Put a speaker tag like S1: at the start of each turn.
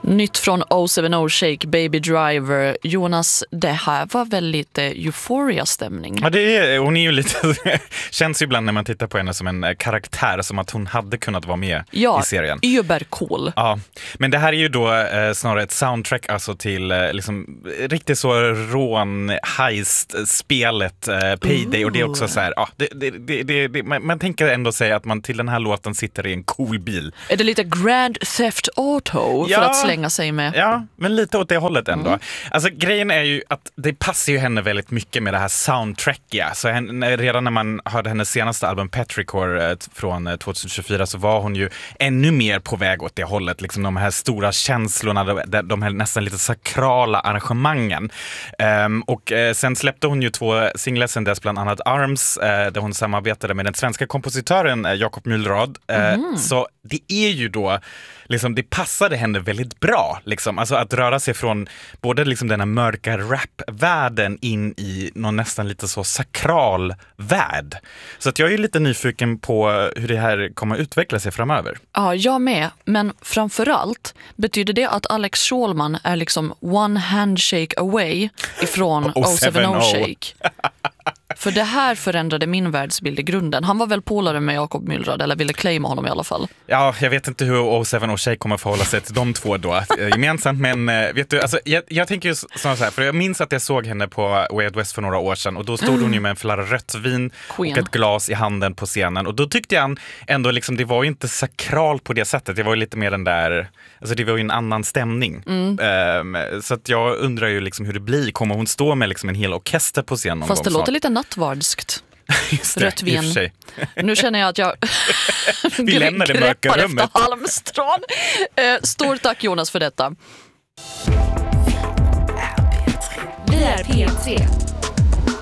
S1: Nytt från 070 Shake, Baby Driver. Jonas, det här var väl lite Euphoria-stämning?
S2: Ja, hon är ju lite känns ju ibland när man tittar på henne som en karaktär, som att hon hade kunnat vara med i serien.
S1: Ja, ubercool.
S2: Ja, men det här är ju då snarare ett soundtrack alltså till liksom riktigt så rån-heist-spelet Payday, och det är också så här, ja, man tänker ändå säga att man till den här låten sitter i en cool bil.
S1: Är det lite Grand Theft Auto för att slänga sig med?
S2: Ja, men lite åt det hållet ändå. Alltså grejen är ju att det passar ju henne väldigt mycket med det här soundtrackiga. Så redan när man hörde hennes senaste album Petrichor från 2024 så var hon ju ännu mer på väg åt det hållet. Liksom de här stora känslorna, de här nästan lite sakrala arrangemangen. Och sen släppte hon ju 2 singlar sen dess, bland annat Arms, där hon samarbetade med den svenska kompositören Jakob Myllerad. Så det är ju då liksom, det passade henne väldigt bra liksom, alltså att röra sig från både liksom den här mörka rapvärlden in i någon nästan lite så sakral värld. Så att jag är lite nyfiken på hur det här kommer att utveckla sig framöver.
S1: Ja, jag med. Men framförallt betyder det att Alex Schulman är liksom one handshake away ifrån 070 Shake. För det här förändrade min världsbild i grunden. Han var väl polare med Jakob Myllerad, eller ville claima honom i alla fall.
S2: Ja, jag vet inte hur 070 Shake kommer förhålla sig till de två då gemensamt, men vet du, alltså, jag tänker ju så här, för jag minns att jag såg henne på Way Out West för några år sedan, och då stod hon ju med en flarra rött vin och ett glas i handen på scenen, och då tyckte jag ändå liksom, det var ju inte sakral på det sättet, det var ju lite mer den där, alltså det var ju en annan stämning. Så att jag undrar ju liksom hur det blir, kommer hon stå med liksom en hel orkester på scen någon
S1: Fast det
S2: gång
S1: låter lite nattvardskt.
S2: Just det,
S1: rött vin. Nu känner jag att jag
S2: vi lämnar det mörka rummet
S1: efter halmstrån. Stort tack Jonas för detta.
S3: Vi är P3.